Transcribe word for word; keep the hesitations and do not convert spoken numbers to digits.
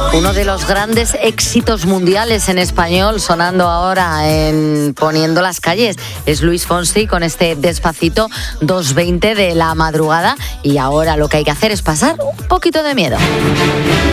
Uno de los grandes éxitos mundiales en español sonando ahora en Poniendo las calles es Luis Fonsi con este Despacito dos veinte de la madrugada, y ahora lo que hay que hacer es pasar un poquito de miedo.